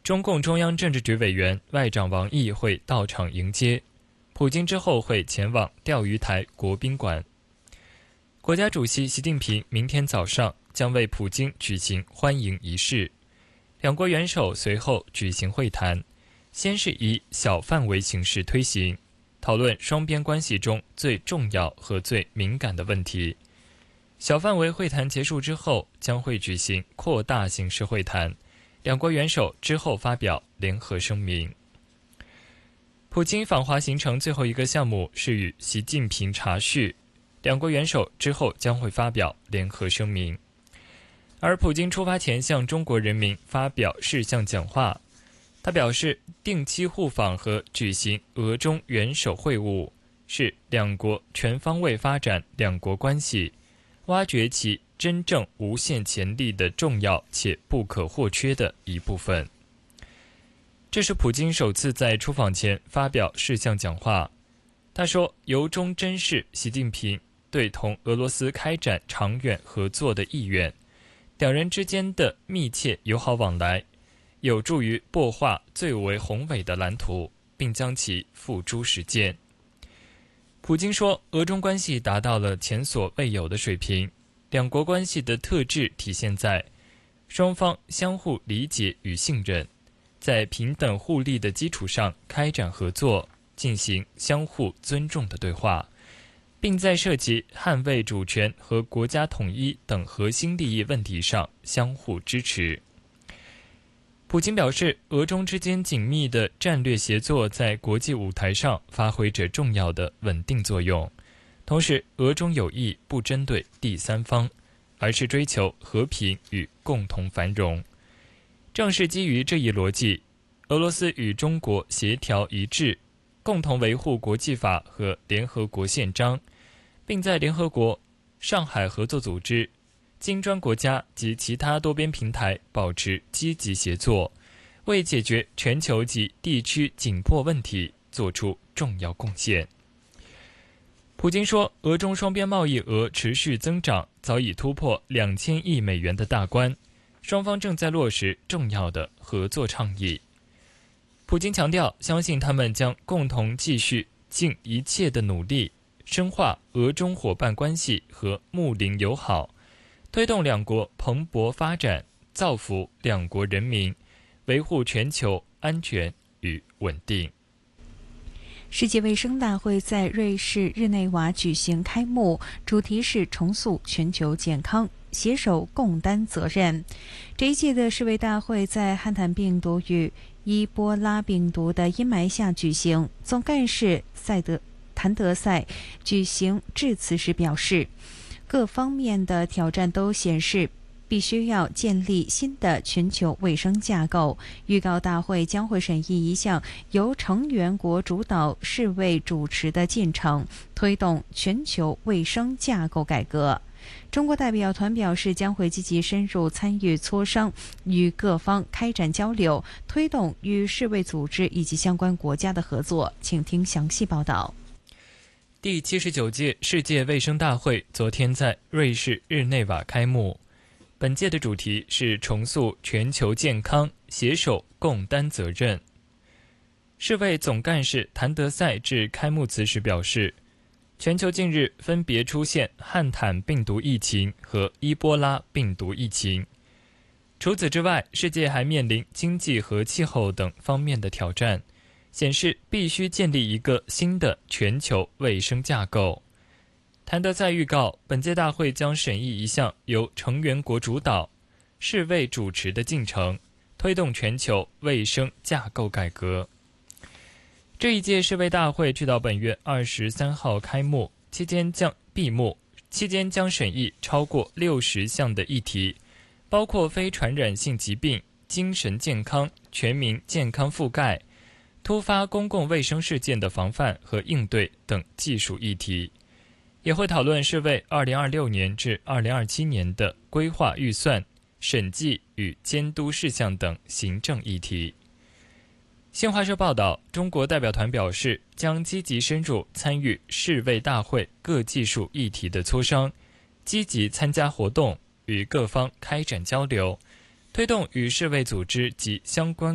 中共中央政治局委员、外长王毅会到场迎接。普京之后会前往钓鱼台国宾馆。国家主席习近平明天早上将为普京举行欢迎仪式，两国元首随后举行会谈，先是以小范围形式推行，讨论双边关系中最重要和最敏感的问题。小范围会谈结束之后，将会举行扩大形式会谈，两国元首之后发表联合声明。普京访华行程最后一个项目是与习近平茶叙，两国元首之后将会发表联合声明。而普京出发前向中国人民发表事项讲话，他表示，定期互访和举行俄中元首会晤是两国全方位发展两国关系、挖掘其真正无限潜力的重要且不可或缺的一部分。这是普京首次在出访前发表事项讲话。他说，由衷珍视习近平对同俄罗斯开展长远合作的意愿，两人之间的密切友好往来有助于擘画最为宏伟的蓝图，并将其付诸实践。普京说，俄中关系达到了前所未有的水平，两国关系的特质体现在双方相互理解与信任，在平等互利的基础上开展合作，进行相互尊重的对话，并在涉及捍卫主权和国家统一等核心利益问题上相互支持。普京表示，俄中之间紧密的战略协作在国际舞台上发挥着重要的稳定作用，同时俄中友谊不针对第三方，而是追求和平与共同繁荣。正是基于这一逻辑，俄罗斯与中国协调一致，共同维护国际法和联合国宪章，并在联合国、上海合作组织、金砖国家及其他多边平台保持积极协作，为解决全球及地区紧迫问题做出重要贡献。普京说，俄中双边贸易额持续增长，早已突破2000亿美元的大关，双方正在落实重要的合作倡议。普京强调，相信他们将共同继续尽一切的努力，深化俄中伙伴关系和睦邻友好，推动两国蓬勃发展，造福两国人民，维护全球安全与稳定。 世界卫生大会在瑞士日内瓦举行开幕，主题是重塑全球健康，携手共担责任。这一届的世卫大会在汉坦病毒与伊波拉病毒的阴霾下举行，总干事谭德赛举行致辞时表示，各方面的挑战都显示必须要建立新的全球卫生架构。预告大会将会审议一项由成员国主导、世卫主持的进程，推动全球卫生架构改革。中国代表团表示，将会积极深入参与磋商，与各方开展交流，推动与世卫组织以及相关国家的合作。请听详细报道。 第79届世界卫生大会昨天在瑞士日内瓦开幕。本届的主题是重塑全球健康，携手共担责任。世卫总干事谭德赛致开幕词时表示，全球近日分别出现汉坦病毒疫情和伊波拉病毒疫情。除此之外，世界还面临经济和气候等方面的挑战，显示必须建立一个新的全球卫生架构。谭德赛预告，本届大会将审议一项由成员国主导、世卫主持的进程，推动全球卫生架构改革。这一届世卫大会据到本月23号开幕，期间将审议超过60项的议题，包括非传染性疾病、精神健康、全民健康覆盖、突发公共卫生事件的防范和应对等技术议题。也会讨论世卫2026年至2027年的规划预算、审计与监督事项等行政议题。新华社报道，中国代表团表示，将积极深入参与世卫大会各技术议题的磋商，积极参加活动，与各方开展交流，推动与世卫组织及相关